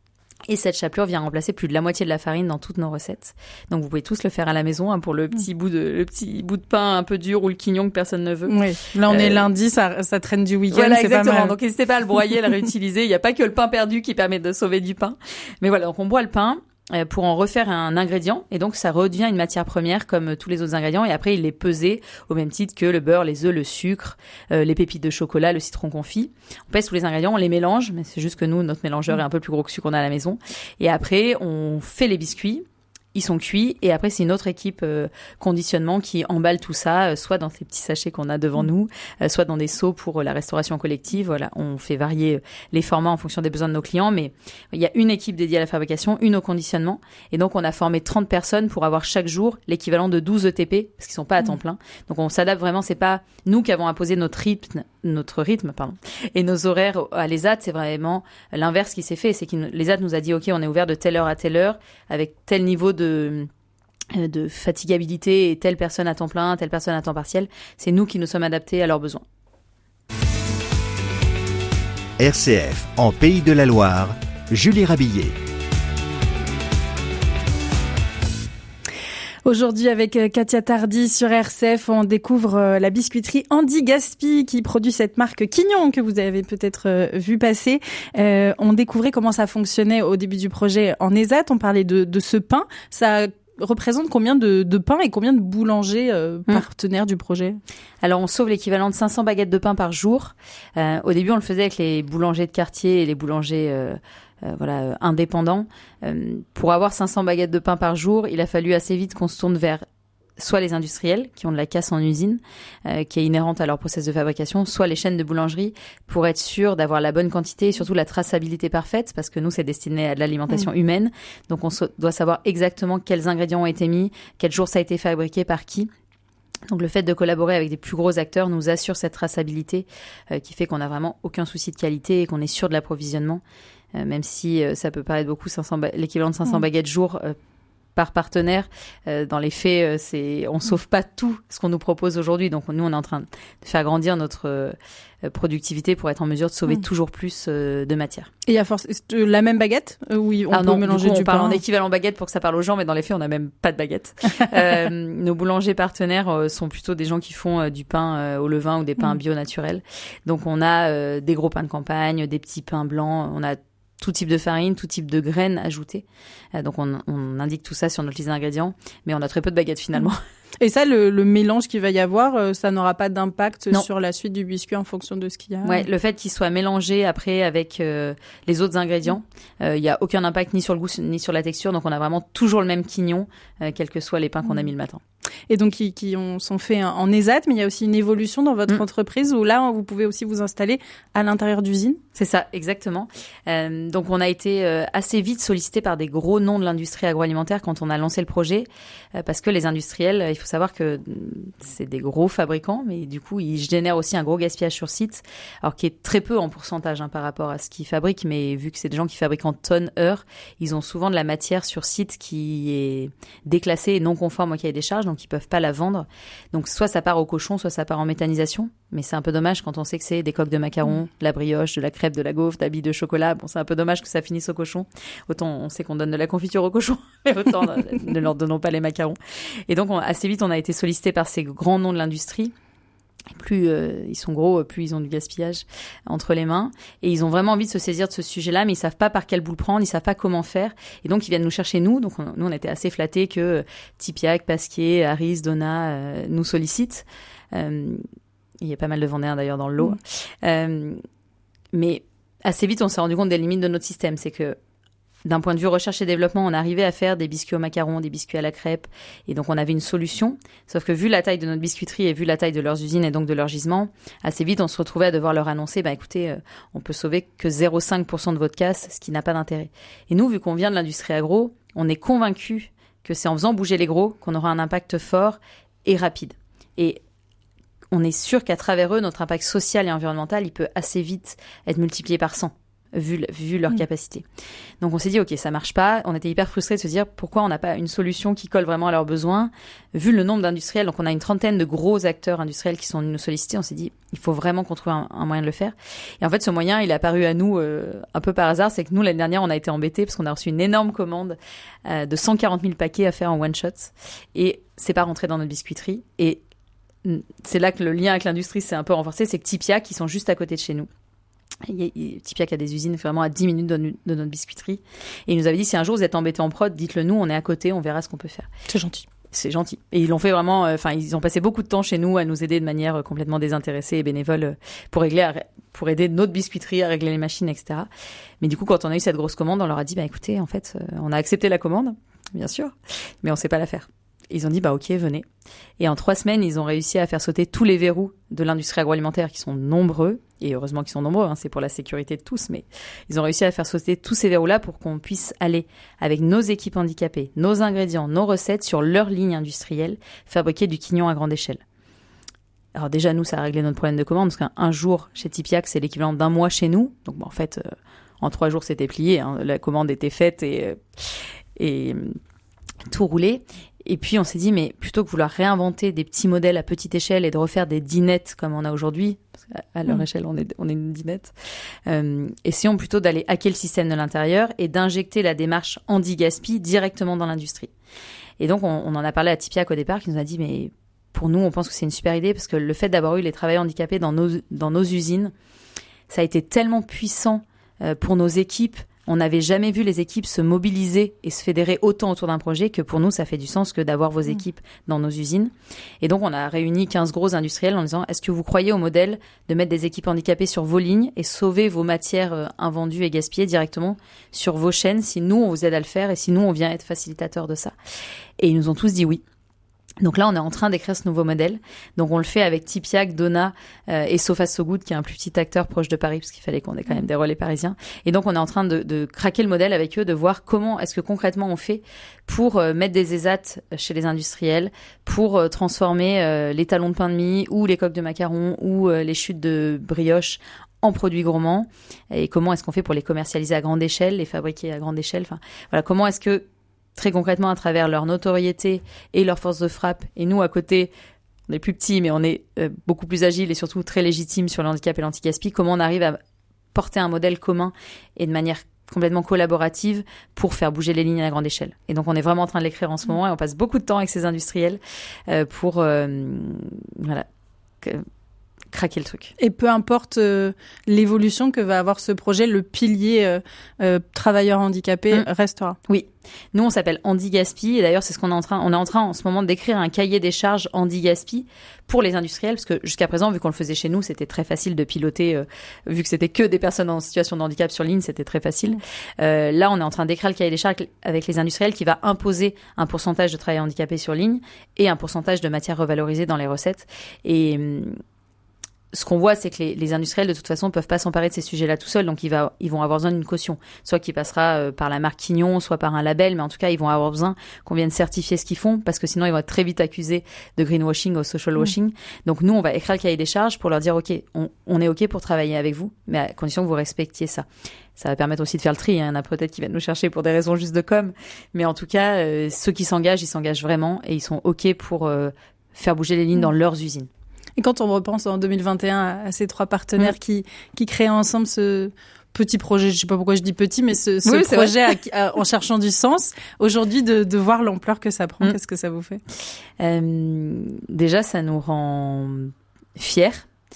Et cette chapelure vient remplacer plus de la moitié de la farine dans toutes nos recettes. Donc, vous pouvez tous le faire à la maison, hein, pour le petit bout de, le petit bout de pain un peu dur ou le quignon que personne ne veut. Oui. Là, on euh, est lundi, ça, ça traîne du week-end. Voilà, c'est exactement. Pas mal. Donc, n'hésitez pas à le broyer, à le réutiliser. Il n'y a pas que le pain perdu qui permet de sauver du pain. Mais voilà. Donc, on broie le pain pour en refaire un ingrédient, et donc ça redevient une matière première comme tous les autres ingrédients, et après il est pesé au même titre que le beurre, les œufs, le sucre, euh, les pépites de chocolat, le citron confit. On pèse tous les ingrédients, on les mélange, mais c'est juste que nous, notre mélangeur est un peu plus gros que celui qu'on a à la maison, et après on fait les biscuits. Ils sont cuits, et après c'est une autre équipe euh, conditionnement qui emballe tout ça, euh, soit dans ces petits sachets qu'on a devant nous, euh, soit dans des seaux pour euh, la restauration collective. Voilà, on fait varier euh, les formats en fonction des besoins de nos clients, mais il y a une équipe dédiée à la fabrication, une au conditionnement, et donc on a formé trente personnes pour avoir chaque jour l'équivalent de douze E T P, parce qu'ils sont pas à temps plein. Donc on s'adapte vraiment, c'est pas nous qui avons imposé notre rythme, notre rythme, pardon, et nos horaires à l'ESAT, c'est vraiment l'inverse qui s'est fait, c'est que l'ESAT nous a dit ok, on est ouvert de telle heure à telle heure, avec tel niveau de de de fatigabilité et telle personne à temps plein, telle personne à temps partiel. C'est nous qui nous sommes adaptés à leurs besoins. R C F en Pays de la Loire, Julie Rabillet. Aujourd'hui, avec Katia Tardy sur R C F, on découvre la biscuiterie Handi Gaspi qui produit cette marque Quignon que vous avez peut-être vu passer. Euh, on découvrait comment ça fonctionnait au début du projet en ESAT. On parlait de, de ce pain. Ça représente combien de, de pain et combien de boulangers euh, mmh. partenaires du projet ? Alors, on sauve l'équivalent de cinq cents baguettes de pain par jour. Euh, au début, on le faisait avec les boulangers de quartier et les boulangers euh, euh, voilà, euh, indépendants. Euh, pour avoir cinq cents baguettes de pain par jour, il a fallu assez vite qu'on se tourne vers soit les industriels qui ont de la casse en usine, euh, qui est inhérente à leur process de fabrication, soit les chaînes de boulangerie, pour être sûr d'avoir la bonne quantité et surtout la traçabilité parfaite, parce que nous, c'est destiné à de l'alimentation mmh. humaine. Donc, on so- doit savoir exactement quels ingrédients ont été mis, quel jour ça a été fabriqué, par qui. Donc, le fait de collaborer avec des plus gros acteurs nous assure cette traçabilité euh, qui fait qu'on n'a vraiment aucun souci de qualité et qu'on est sûr de l'approvisionnement, euh, même si euh, ça peut paraître beaucoup, cinq cents ba- l'équivalent de cinq cents mmh. baguettes jour, euh, par partenaire. Euh, dans les faits, euh, c'est, on sauve pas tout ce qu'on nous propose aujourd'hui. Donc nous, on est en train de faire grandir notre euh, productivité pour être en mesure de sauver mmh. toujours plus euh, de matière. Et il y a force la même baguette euh, Oui, on ah peut non, mélanger du, coup, du on parle pain. en équivalent baguette pour que ça parle aux gens, mais dans les faits, on n'a même pas de baguette. euh, nos boulangers partenaires euh, sont plutôt des gens qui font euh, du pain euh, au levain ou des pains mmh. bio naturels. Donc on a euh, des gros pains de campagne, des petits pains blancs, on a tout type de farine, tout type de graines ajoutées. Euh, donc on, on indique tout ça sur notre liste d'ingrédients, mais on a très peu de baguettes finalement. Et ça, le, le mélange qu'il va y avoir, euh, ça n'aura pas d'impact non. sur la suite du biscuit en fonction de ce qu'il y a. Ouais, le fait qu'il soit mélangé après avec euh, les autres ingrédients, il euh, y a aucun impact ni sur le goût ni sur la texture. Donc on a vraiment toujours le même quignon, euh, quels que soient les pains qu'on a mis le matin. Et donc qui, qui ont, sont faits en E S A T, mais il y a aussi une évolution dans votre mmh. entreprise où là, vous pouvez aussi vous installer à l'intérieur d'usines. C'est ça, exactement. Euh, donc on a été euh, assez vite sollicité par des gros noms de l'industrie agroalimentaire quand on a lancé le projet, euh, parce que les industriels, il faut savoir que c'est des gros fabricants, mais du coup ils génèrent aussi un gros gaspillage sur site, alors qui est très peu en pourcentage hein, par rapport à ce qu'ils fabriquent, mais vu que c'est des gens qui fabriquent en tonnes heure, ils ont souvent de la matière sur site qui est déclassée et non conforme au cahier des charges, donc ils peuvent pas la vendre. Donc soit ça part au cochon, soit ça part en méthanisation, mais c'est un peu dommage quand on sait que c'est des coques de macarons, de la brioche, de la crêpe, de la gaufre, de la bille de chocolat. Bon, c'est un peu dommage que ça finisse au cochon. Autant on sait qu'on donne de la confiture au cochon, mais autant ne leur donnons pas les macarons. Et donc on, assez vite, on a été sollicité par ces grands noms de l'industrie. Plus euh, ils sont gros, plus ils ont du gaspillage entre les mains. Et ils ont vraiment envie de se saisir de ce sujet-là, mais ils savent pas par quel bout le prendre, ils savent pas comment faire. Et donc, ils viennent nous chercher, nous. Donc, on, nous, on était assez flattés que Tipiak, Pasquier, Harris, Donat euh, nous sollicitent. Euh, il y a pas mal de Vendéens, d'ailleurs, dans le lot. Mmh. Euh, mais assez vite, on s'est rendu compte des limites de notre système. C'est que d'un point de vue recherche et développement, on arrivait à faire des biscuits au macaron, des biscuits à la crêpe. Et donc, on avait une solution. Sauf que vu la taille de notre biscuiterie et vu la taille de leurs usines et donc de leurs gisements, assez vite, on se retrouvait à devoir leur annoncer, bah, écoutez, euh, on peut sauver que zéro virgule cinq pour cent de votre casse, ce qui n'a pas d'intérêt. Et nous, vu qu'on vient de l'industrie agro, on est convaincus que c'est en faisant bouger les gros qu'on aura un impact fort et rapide. Et on est sûr qu'à travers eux, notre impact social et environnemental, il peut assez vite être multiplié par cent. Vu, vu leur mmh. capacité. Donc on s'est dit, ok, ça marche pas. On était hyper frustrés de se dire pourquoi on n'a pas une solution qui colle vraiment à leurs besoins. Vu le nombre d'industriels, donc on a une trentaine de gros acteurs industriels qui sont venus nous solliciter, on s'est dit, il faut vraiment qu'on trouve un, un moyen de le faire. Et en fait, ce moyen, il est apparu à nous euh, un peu par hasard. C'est que nous, l'année dernière, on a été embêtés parce qu'on a reçu une énorme commande euh, de cent quarante mille paquets à faire en one shot. Et c'est pas rentré dans notre biscuiterie. Et c'est là que le lien avec l'industrie s'est un peu renforcé. C'est que Tipiak, qui sont juste à côté de chez nous. Tipiak a des usines vraiment à dix minutes de, de notre biscuiterie. Et ils nous avaient dit, si un jour vous êtes embêtés en prod, dites-le nous, on est à côté, on verra ce qu'on peut faire. C'est gentil. C'est gentil. Et ils l'ont fait vraiment, enfin, euh, ils ont passé beaucoup de temps chez nous à nous aider de manière euh, complètement désintéressée et bénévole euh, pour régler, à, pour aider notre biscuiterie à régler les machines, et cetera. Mais du coup, quand on a eu cette grosse commande, on leur a dit, bah écoutez, en fait, euh, on a accepté la commande, bien sûr, mais on sait pas la faire. Ils ont dit, bah ok, venez. Et en trois semaines, ils ont réussi à faire sauter tous les verrous de l'industrie agroalimentaire qui sont nombreux. Et heureusement qu'ils sont nombreux, hein, c'est pour la sécurité de tous. Mais ils ont réussi à faire sauter tous ces verrous-là pour qu'on puisse aller avec nos équipes handicapées, nos ingrédients, nos recettes sur leur ligne industrielle, fabriquer du quignon à grande échelle. Alors déjà, nous, ça a réglé notre problème de commande, parce qu'un jour chez Tipiak, c'est l'équivalent d'un mois chez nous. Donc bon, en fait, euh, en trois jours, c'était plié. Hein, la commande était faite et, euh, et euh, tout roulé. Et puis, on s'est dit, mais plutôt que vouloir réinventer des petits modèles à petite échelle et de refaire des dinettes comme on a aujourd'hui, parce qu'à leur mmh. échelle, on est, on est une dinette, euh, essayons plutôt d'aller hacker le système de l'intérieur et d'injecter la démarche anti-gaspi directement dans l'industrie. Et donc, on, on en a parlé à Tipiak au départ, qui nous a dit, mais pour nous, on pense que c'est une super idée, parce que le fait d'avoir eu les travailleurs handicapés dans nos, dans nos usines, ça a été tellement puissant euh, pour nos équipes. On n'avait jamais vu les équipes se mobiliser et se fédérer autant autour d'un projet que pour nous, ça fait du sens que d'avoir vos équipes dans nos usines. Et donc, on a réuni quinze gros industriels en disant, est-ce que vous croyez au modèle de mettre des équipes handicapées sur vos lignes et sauver vos matières invendues et gaspillées directement sur vos chaînes si nous, on vous aide à le faire et si nous, on vient être facilitateur de ça? Et ils nous ont tous dit oui. Donc là, on est en train d'écrire ce nouveau modèle. Donc on le fait avec Tipiak, Donat euh, et Sofa So Good, qui est un plus petit acteur proche de Paris, parce qu'il fallait qu'on ait quand même des relais parisiens. Et donc on est en train de, de craquer le modèle avec eux, de voir comment est-ce que concrètement on fait pour euh, mettre des E S A T chez les industriels, pour euh, transformer euh, les talons de pain de mie ou les coques de macarons ou euh, les chutes de brioche en produits gourmands. Et comment est-ce qu'on fait pour les commercialiser à grande échelle, les fabriquer à grande échelle. Enfin, voilà, comment est-ce que très concrètement à travers leur notoriété et leur force de frappe. Et nous, à côté, on est plus petits, mais on est euh, beaucoup plus agiles et surtout très légitimes sur le handicap et l'anti-gaspi. Comment on arrive à porter un modèle commun et de manière complètement collaborative pour faire bouger les lignes à la grande échelle. Et donc, on est vraiment en train de l'écrire en ce moment et on passe beaucoup de temps avec ces industriels euh, pour euh, voilà, que, craquer le truc. Et peu importe euh, l'évolution que va avoir ce projet, le pilier euh, euh, travailleur handicapé mmh. restera. Oui. Nous, on s'appelle Handi-Gaspi et d'ailleurs, c'est ce qu'on est en train, on est en train en ce moment d'écrire un cahier des charges Handi-Gaspi pour les industriels parce que jusqu'à présent, vu qu'on le faisait chez nous, c'était très facile de piloter, euh, vu que c'était que des personnes en situation de handicap sur ligne, c'était très facile. Mmh. Euh, là, on est en train d'écrire le cahier des charges avec les industriels qui va imposer un pourcentage de travailleurs handicapés sur ligne et un pourcentage de matières revalorisées dans les recettes. Et ce qu'on voit, c'est que les, les industriels, de toute façon, ne peuvent pas s'emparer de ces sujets-là tout seuls. Donc, ils, va, ils vont avoir besoin d'une caution. Soit qui passera euh, par la marque Quignon, soit par un label. Mais en tout cas, ils vont avoir besoin qu'on vienne certifier ce qu'ils font. Parce que sinon, ils vont être très vite accusés de greenwashing ou social washing. Mmh. Donc, nous, on va écrire le cahier des charges pour leur dire, OK, on, on est OK pour travailler avec vous, mais à condition que vous respectiez ça. Ça va permettre aussi de faire le tri. Hein. Il y en a peut-être qui viennent nous chercher pour des raisons juste de com. Mais en tout cas, euh, ceux qui s'engagent, ils s'engagent vraiment. Et ils sont OK pour euh, faire bouger les lignes mmh. dans leurs usines. Et quand on repense en deux mille vingt et un à ces trois partenaires mmh. qui, qui créent ensemble ce petit projet, je sais pas pourquoi je dis petit, mais ce, ce oui, projet à, à, en cherchant du sens, aujourd'hui de, de voir l'ampleur que ça prend, mmh. qu'est-ce que ça vous fait ? euh, Déjà, ça nous rend fiers.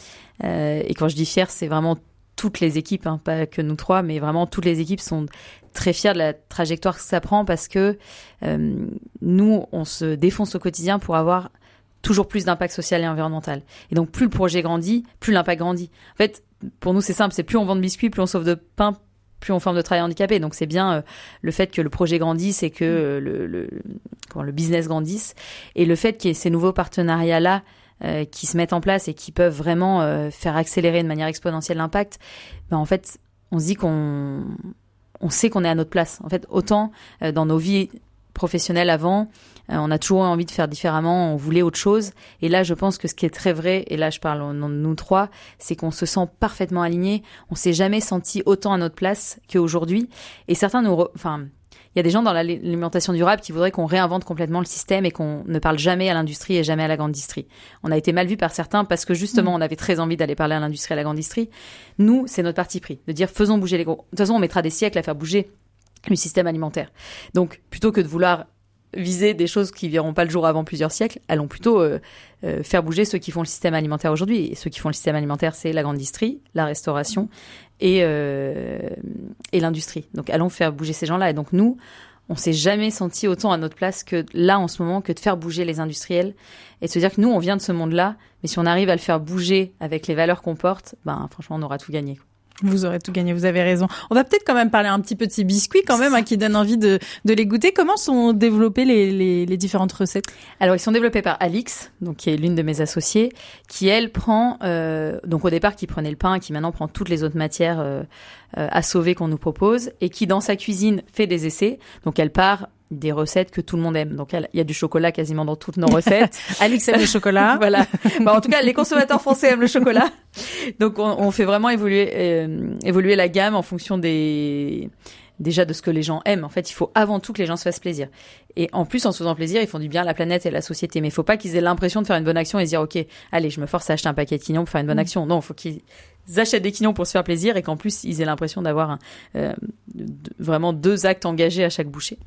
Euh, et quand je dis fiers, c'est vraiment toutes les équipes, hein, pas que nous trois, mais vraiment toutes les équipes sont très fiers de la trajectoire que ça prend parce que euh, nous, on se défonce au quotidien pour avoir toujours plus d'impact social et environnemental. Et donc, plus le projet grandit, plus l'impact grandit. En fait, pour nous, c'est simple, c'est plus on vend de biscuits, plus on sauve de pain, plus on forme de travailleurs handicapés. Donc, c'est bien euh, le fait que le projet grandisse et que euh, le, le, comment, le business grandisse. Et le fait qu'il y ait ces nouveaux partenariats-là euh, qui se mettent en place et qui peuvent vraiment euh, faire accélérer de manière exponentielle l'impact, ben, en fait, on se dit qu'on on sait qu'on est à notre place. En fait, autant euh, dans nos vies professionnelles avant, Euh, on a toujours envie de faire différemment, on voulait autre chose. Et là, je pense que ce qui est très vrai, et là je parle au nom de nous trois, c'est qu'on se sent parfaitement alignés. On s'est jamais senti autant à notre place qu'aujourd'hui. Et certains nous... Re... Enfin, il y a des gens dans l'alimentation durable qui voudraient qu'on réinvente complètement le système et qu'on ne parle jamais à l'industrie et jamais à la grande distrie. On a été mal vu par certains parce que justement, mmh. on avait très envie d'aller parler à l'industrie et à la grande distrie. Nous, c'est notre parti pris, de dire faisons bouger les gros. De toute façon, on mettra des siècles à faire bouger le système alimentaire. Donc, plutôt que de vouloir viser des choses qui verront pas le jour avant plusieurs siècles, allons plutôt euh, euh, faire bouger ceux qui font le système alimentaire aujourd'hui. Et ceux qui font le système alimentaire, c'est la grande distrie, la restauration et, euh, et l'industrie. Donc, allons faire bouger ces gens-là. Et donc, nous, on s'est jamais senti autant à notre place que là, en ce moment, que de faire bouger les industriels et de se dire que nous, on vient de ce monde-là, mais si on arrive à le faire bouger avec les valeurs qu'on porte, ben, franchement, on aura tout gagné. Vous aurez tout gagné, vous avez raison. On va peut-être quand même parler un petit peu de ces biscuits quand même, hein, qui donnent envie de, de les goûter. Comment sont développées les, les, les différentes recettes ? Alors, ils sont développés par Alix, donc qui est l'une de mes associées, qui elle prend, euh, donc au départ qui prenait le pain, qui maintenant prend toutes les autres matières euh, euh, à sauver qu'on nous propose, et qui dans sa cuisine fait des essais. Donc elle part des recettes que tout le monde aime. Donc, il y a du chocolat quasiment dans toutes nos recettes. Alix aime le chocolat. Voilà. Bah, en tout cas, les consommateurs français aiment le chocolat. Donc, on, on fait vraiment évoluer, euh, évoluer la gamme en fonction des, déjà de ce que les gens aiment. En fait, il faut avant tout que les gens se fassent plaisir. Et en plus, en se faisant plaisir, ils font du bien à la planète et à la société. Mais il faut pas qu'ils aient l'impression de faire une bonne action et se dire, OK, allez, je me force à acheter un paquet de quignons pour faire une bonne mmh. action. Non, il faut qu'ils achètent des quignons pour se faire plaisir et qu'en plus, ils aient l'impression d'avoir un, euh, vraiment deux actes engagés à chaque bouchée.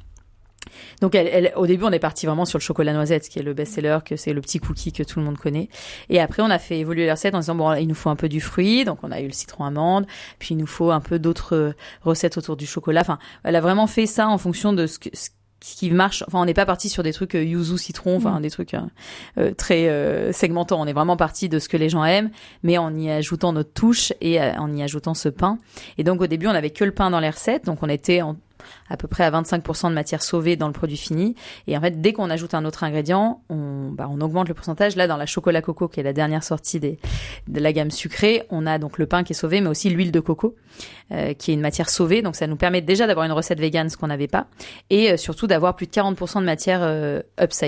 Donc, elle, elle, au début, on est parti vraiment sur le chocolat noisette, qui est le best-seller, que c'est le petit cookie que tout le monde connaît. Et après, on a fait évoluer la recette en disant, bon, il nous faut un peu du fruit. Donc, on a eu le citron amande. Puis, il nous faut un peu d'autres recettes autour du chocolat. Enfin, elle a vraiment fait ça en fonction de ce que, ce qui marche. Enfin, on n'est pas parti sur des trucs euh, yuzu citron, enfin, mmh. des trucs euh, très euh, segmentants. On est vraiment parti de ce que les gens aiment, mais en y ajoutant notre touche et euh, en y ajoutant ce pain. Et donc, au début, on avait que le pain dans les recettes. Donc, on était en à peu près à vingt-cinq pour cent de matière sauvée dans le produit fini. Et en fait, dès qu'on ajoute un autre ingrédient, on, bah, on augmente le pourcentage. Là, dans la chocolat coco, qui est la dernière sortie des, de la gamme sucrée, on a donc le pain qui est sauvé, mais aussi l'huile de coco, euh, qui est une matière sauvée. Donc, ça nous permet déjà d'avoir une recette végane, ce qu'on n'avait pas. Et euh, surtout d'avoir plus de quarante pour cent de matière euh, upcyclée.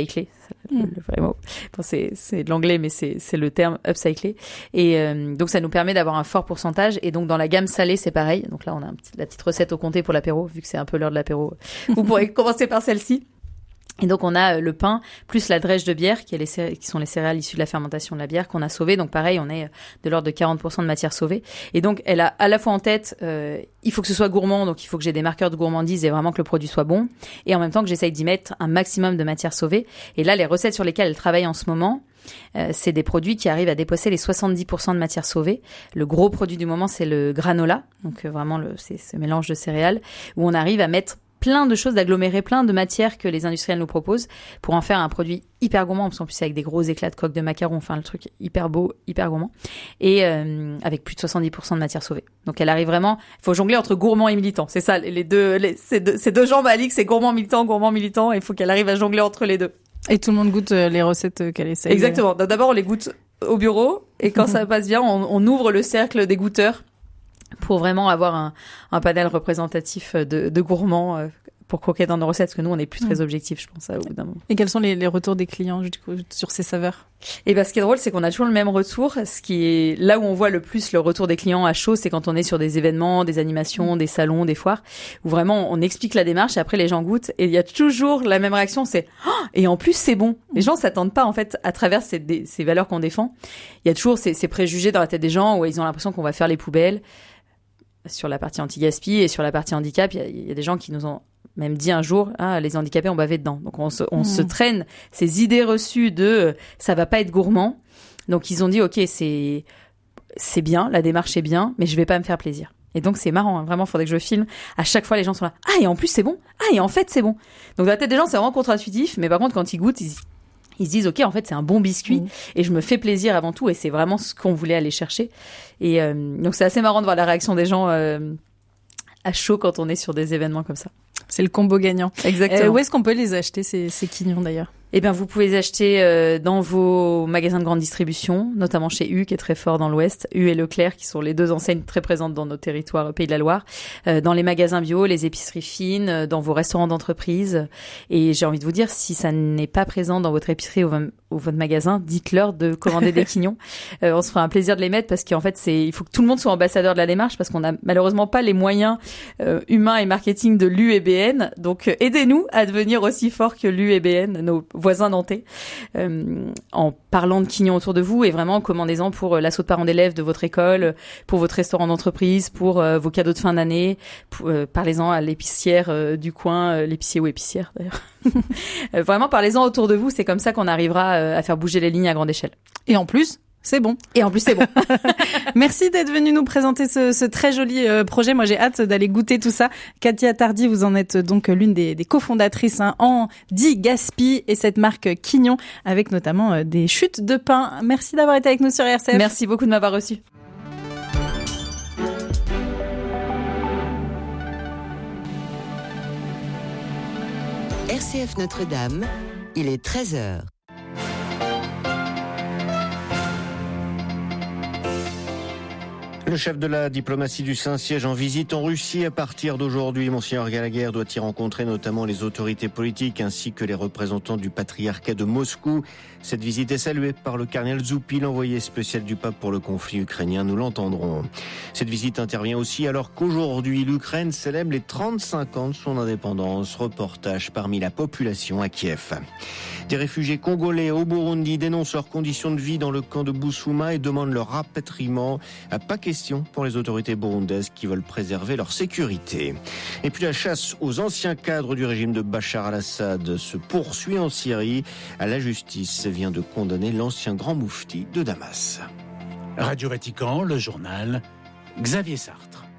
le, le vrai mot. Bon, c'est, c'est de l'anglais, mais c'est, c'est le terme upcyclé. Et euh, donc, ça nous permet d'avoir un fort pourcentage. Et donc, dans la gamme salée, c'est pareil. Donc là, on a un petit, la petite recette au comté pour l'apéro, vu que c'est un peu l'heure de l'apéro. Vous pourrez commencer par celle-ci. Et donc, on a le pain plus la drèche de bière, qui, est les céré- qui sont les céréales issues de la fermentation de la bière qu'on a sauvées. Donc, pareil, on est de l'ordre de quarante pour cent de matière sauvée. Et donc, elle a à la fois en tête, euh, il faut que ce soit gourmand, donc il faut que j'ai des marqueurs de gourmandise et vraiment que le produit soit bon. Et en même temps que j'essaye d'y mettre un maximum de matière sauvée. Et là, les recettes sur lesquelles elle travaille en ce moment, euh, c'est des produits qui arrivent à dépasser les soixante-dix pour cent de matière sauvée. Le gros produit du moment, c'est le granola. Donc, euh, vraiment, le, c'est ce mélange de céréales où on arrive à mettre plein de choses, d'agglomérer plein de matières que les industriels nous proposent pour en faire un produit hyper gourmand, parce qu'en plus c'est avec des gros éclats de coque de macarons, enfin le truc hyper beau, hyper gourmand, et euh, avec plus de soixante-dix pour cent de matière sauvée. Donc elle arrive vraiment, il faut jongler entre gourmand et militant, c'est ça, les deux, les, ces, deux ces deux jambes à Alix, c'est gourmand, militant, gourmand, militant, et il faut qu'elle arrive à jongler entre les deux. Et tout le monde goûte les recettes qu'elle essaie. Exactement, d'abord on les goûte au bureau, et quand ça passe bien, on, on ouvre le cercle des goûteurs pour vraiment avoir un, un panel représentatif de, de gourmands euh, pour croquer dans nos recettes, parce que nous, on n'est plus très objectifs, je pense, au bout d'un moment. Et quels sont les, les retours des clients, du coup, sur ces saveurs? Et ben, ce qui est drôle, c'est qu'on a toujours le même retour. Ce qui est là où on voit le plus le retour des clients à chaud, c'est quand on est sur des événements, des animations, des salons, des foires, où vraiment on explique la démarche et après les gens goûtent et il y a toujours la même réaction, c'est oh, et en plus c'est bon. Les gens s'attendent pas en fait à travers ces, ces valeurs qu'on défend. Il y a toujours ces, ces préjugés dans la tête des gens où ils ont l'impression qu'on va faire les poubelles. Sur la partie anti-gaspi et sur la partie handicap, il y a, il y a des gens qui nous ont même dit un jour, ah, les handicapés ont bavé dedans. Donc on se, on mmh. se traîne ces idées reçues de euh, ça va pas être gourmand. Donc ils ont dit ok, c'est c'est bien, la démarche est bien, mais je vais pas me faire plaisir. Et donc c'est marrant, hein, vraiment, faudrait que je filme. À chaque fois, les gens sont là. Ah, et en plus c'est bon. Ah, et en fait c'est bon. Donc dans la tête des gens, c'est vraiment contre-intuitif, mais par contre quand ils goûtent, ils Ils se disent, OK, en fait, c'est un bon biscuit mmh. et je me fais plaisir avant tout. Et c'est vraiment ce qu'on voulait aller chercher. Et euh, donc, c'est assez marrant de voir la réaction des gens euh, à chaud quand on est sur des événements comme ça. C'est le combo gagnant. Exactement. Euh, où est-ce qu'on peut les acheter, ces, ces quignons, d'ailleurs? Eh bien, vous pouvez les acheter euh, dans vos magasins de grande distribution, notamment chez U, qui est très fort dans l'Ouest, U et Leclerc, qui sont les deux enseignes très présentes dans nos territoires Pays de la Loire, euh, dans les magasins bio, les épiceries fines, euh, dans vos restaurants d'entreprise. Et j'ai envie de vous dire, si ça n'est pas présent dans votre épicerie ou, ou votre magasin, dites-leur de commander des quignons. Euh, on se fera un plaisir de les mettre parce qu'en fait, c'est, il faut que tout le monde soit ambassadeur de la démarche parce qu'on n'a malheureusement pas les moyens euh, humains et marketing de l'U et B N. Donc, euh, aidez-nous à devenir aussi forts que l'U et B N, nos voisins nantais, euh, en parlant de quignons autour de vous et vraiment commandez-en pour euh, l'assaut de parents d'élèves de votre école, pour votre restaurant d'entreprise, pour euh, vos cadeaux de fin d'année, pour, euh, parlez-en à l'épicière euh, du coin, euh, l'épicier ou épicière d'ailleurs. euh, vraiment parlez-en autour de vous, c'est comme ça qu'on arrivera euh, à faire bouger les lignes à grande échelle. Et en plus, c'est bon. Et en plus, c'est bon. Merci d'être venu nous présenter ce, ce très joli euh, projet. Moi, j'ai hâte d'aller goûter tout ça. Katia Tardy, vous en êtes donc l'une des, des cofondatrices hein, en Gaspi et cette marque Quignon avec notamment euh, des chutes de pain. Merci d'avoir été avec nous sur R C F. Merci beaucoup de m'avoir reçu. R C F Notre-Dame, il est treize heures. Le chef de la diplomatie du Saint-Siège en visite en Russie à partir d'aujourd'hui. Monseigneur Gallagher doit y rencontrer notamment les autorités politiques ainsi que les représentants du patriarcat de Moscou. Cette visite est saluée par le cardinal Zuppi, l'envoyé spécial du pape pour le conflit ukrainien. Nous l'entendrons. Cette visite intervient aussi alors qu'aujourd'hui l'Ukraine célèbre les trente-cinq ans de son indépendance. Reportage parmi la population à Kiev. Des réfugiés congolais au Burundi dénoncent leurs conditions de vie dans le camp de Bousouma et demandent leur rapatriement. Pas question pour les autorités burundaises qui veulent préserver leur sécurité. Et puis la chasse aux anciens cadres du régime de Bachar al-Assad se poursuit en Syrie. La justice vient de condamner l'ancien grand moufti de Damas. Radio Vatican, le journal Xavier Sartre.